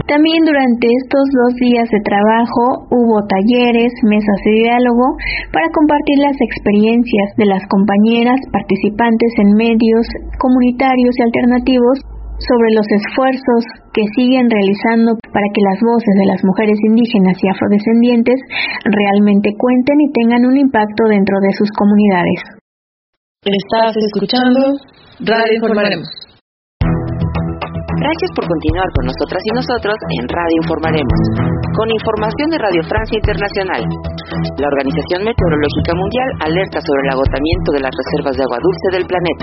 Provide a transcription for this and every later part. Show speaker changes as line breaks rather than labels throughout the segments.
También durante estos 2 días de trabajo hubo talleres, mesas de diálogo para compartir las experiencias de las compañeras participantes en medios comunitarios y alternativos sobre los esfuerzos que siguen realizando para que las voces de las mujeres indígenas y afrodescendientes realmente cuenten y tengan un impacto dentro de sus comunidades.
Estás escuchando Radio Informaremos.
Gracias por continuar con nosotras y nosotros en Radio Informaremos, con información de Radio Francia Internacional. La Organización Meteorológica Mundial alerta sobre el agotamiento de las reservas de agua dulce del planeta.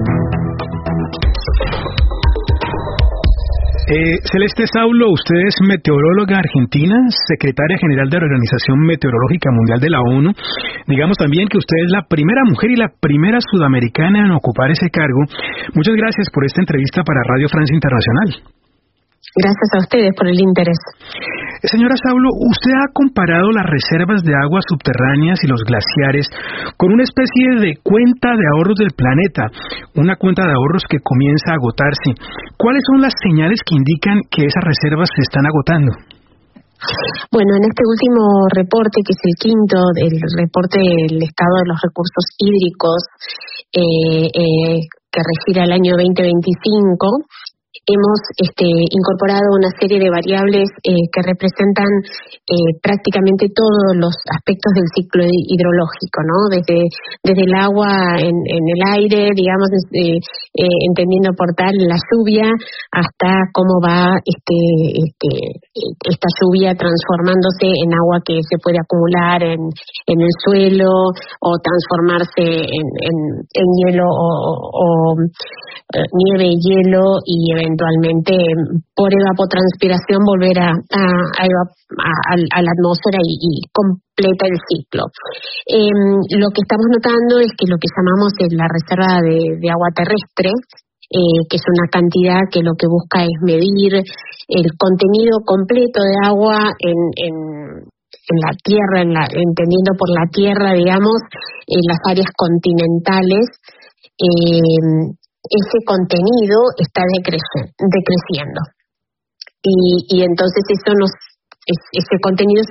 Celeste Saulo, usted es meteoróloga argentina, secretaria general de la Organización Meteorológica Mundial de la ONU. Digamos también que usted es la primera mujer y la primera sudamericana en ocupar ese cargo. Muchas gracias por esta entrevista para Radio Francia Internacional.
Gracias a ustedes por el interés.
Señora Saulo, usted ha comparado las reservas de aguas subterráneas y los glaciares con una especie de cuenta de ahorros del planeta, una cuenta de ahorros que comienza a agotarse. ¿Cuáles son las señales que indican que esas reservas se están agotando?
Bueno, en este último reporte, que es el quinto, el reporte del estado de los recursos hídricos que refiere al año 2025, hemos incorporado una serie de variables que representan prácticamente todos los aspectos del ciclo hidrológico, ¿no? Desde el agua en el aire, digamos, entendiendo por tal la lluvia, hasta cómo va esta lluvia transformándose en agua que se puede acumular en el suelo o transformarse en hielo o nieve y hielo, y eventualmente por evapotranspiración volver a la atmósfera y completa el ciclo. Lo que estamos notando es que lo que llamamos la reserva de agua terrestre, que es una cantidad que lo que busca es medir el contenido completo de agua en la tierra, entendiendo por la tierra, digamos, en las áreas continentales. Ese contenido está decreciendo y entonces ese contenido